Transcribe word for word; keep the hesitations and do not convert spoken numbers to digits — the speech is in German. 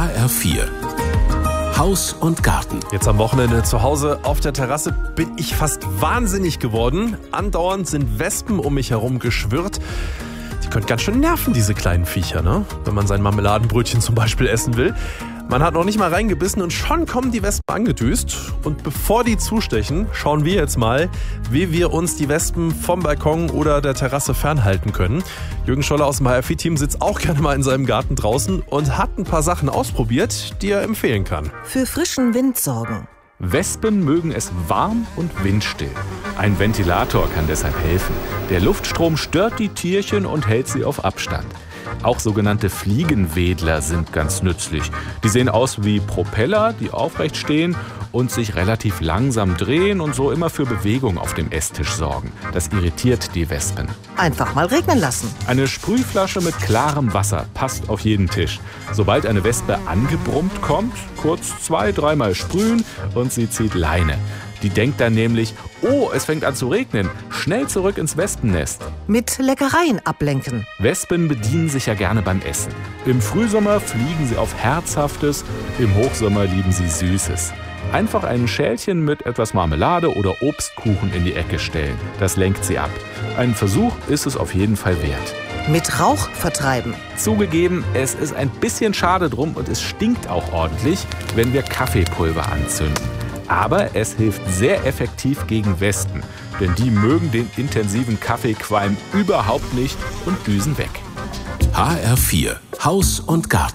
H R vier Haus und Garten. Jetzt am Wochenende zu Hause auf der Terrasse bin ich fast wahnsinnig geworden. Andauernd sind Wespen um mich herum geschwirrt. Die können ganz schön nerven, diese kleinen Viecher, ne? Wenn man sein Marmeladenbrötchen zum Beispiel essen will. Man hat noch nicht mal reingebissen und schon kommen die Wespen angedüst. Und bevor die zustechen, schauen wir jetzt mal, wie wir uns die Wespen vom Balkon oder der Terrasse fernhalten können. Jürgen Scholler aus dem H R vier Team sitzt auch gerne mal in seinem Garten draußen und hat ein paar Sachen ausprobiert, die er empfehlen kann. Für frischen Wind sorgen. Wespen mögen es warm und windstill. Ein Ventilator kann deshalb helfen. Der Luftstrom stört die Tierchen und hält sie auf Abstand. Auch sogenannte Fliegenwedler sind ganz nützlich. Die sehen aus wie Propeller, die aufrecht stehen und sich relativ langsam drehen und so immer für Bewegung auf dem Esstisch sorgen. Das irritiert die Wespen. Einfach mal regnen lassen. Eine Sprühflasche mit klarem Wasser passt auf jeden Tisch. Sobald eine Wespe angebrummt kommt, kurz zwei, dreimal sprühen und sie zieht Leine. Die denkt dann nämlich, oh, es fängt an zu regnen, schnell zurück ins Wespennest. Mit Leckereien ablenken. Wespen bedienen sich ja gerne beim Essen. Im Frühsommer fliegen sie auf Herzhaftes, im Hochsommer lieben sie Süßes. Einfach ein Schälchen mit etwas Marmelade oder Obstkuchen in die Ecke stellen. Das lenkt sie ab. Ein Versuch ist es auf jeden Fall wert. Mit Rauch vertreiben. Zugegeben, es ist ein bisschen schade drum und es stinkt auch ordentlich, wenn wir Kaffeepulver anzünden. Aber es hilft sehr effektiv gegen Wespen, denn die mögen den intensiven Kaffeequalm überhaupt nicht und düsen weg. H R vier Haus und Garten.